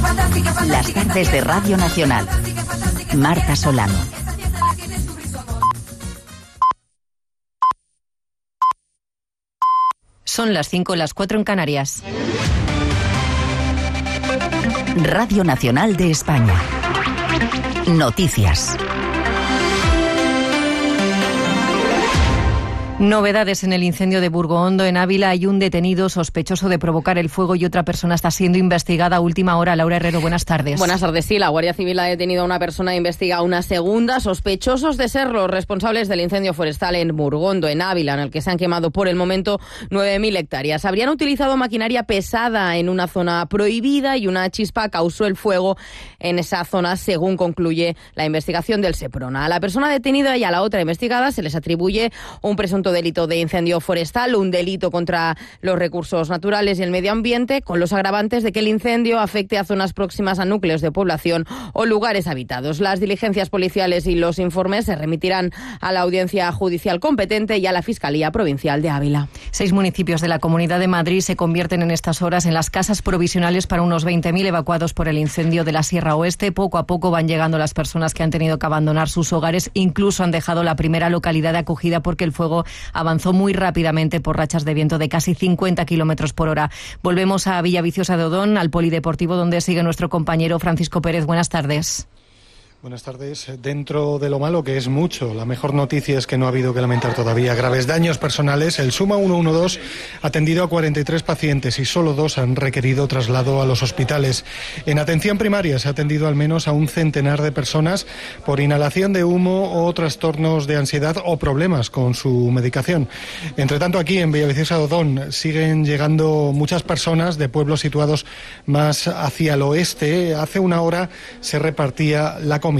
Las tardes de Radio Nacional. Marta Solano. Son las 5, las 4 en Canarias. Radio Nacional de España. Noticias. Novedades en el incendio de Burgoondo. En Ávila hay un detenido sospechoso de provocar el fuego y otra persona está siendo investigada a última hora. Laura Herrero, buenas tardes. Buenas tardes. Sí, la Guardia Civil ha detenido a una persona e investiga a una segunda, sospechosos de ser los responsables del incendio forestal en Burgoondo, en Ávila, en el que se han quemado por el momento 9.000 hectáreas. Habrían utilizado maquinaria pesada en una zona prohibida y una chispa causó el fuego en esa zona, según concluye la investigación del Seprona. A la persona detenida y a la otra investigada se les atribuye un presunto delito de incendio forestal, un delito contra los recursos naturales y el medio ambiente, con los agravantes de que el incendio afecte a zonas próximas a núcleos de población o lugares habitados. Las diligencias policiales y los informes se remitirán a la audiencia judicial competente y a la Fiscalía Provincial de Ávila. 6 municipios de la Comunidad de Madrid se convierten en estas horas en las casas provisionales para unos 20.000 evacuados por el incendio de la Sierra Oeste. Poco a poco van llegando las personas que han tenido que abandonar sus hogares, incluso han dejado la primera localidad de acogida porque el fuego avanzó muy rápidamente por rachas de viento de casi 50 kilómetros por hora. Volvemos a Villaviciosa de Odón, al polideportivo, donde sigue nuestro compañero Francisco Pérez. Buenas tardes. Buenas tardes. Dentro de lo malo, que es mucho, la mejor noticia es que no ha habido que lamentar todavía graves daños personales. El Suma 112 ha atendido a 43 pacientes y solo 2 han requerido traslado a los hospitales. En atención primaria se ha atendido al menos a un centenar de personas por inhalación de humo o trastornos de ansiedad o problemas con su medicación. Entre tanto, aquí en Villaviciosa de Odón siguen llegando muchas personas de pueblos situados más hacia el oeste. Hace una hora se repartía la comida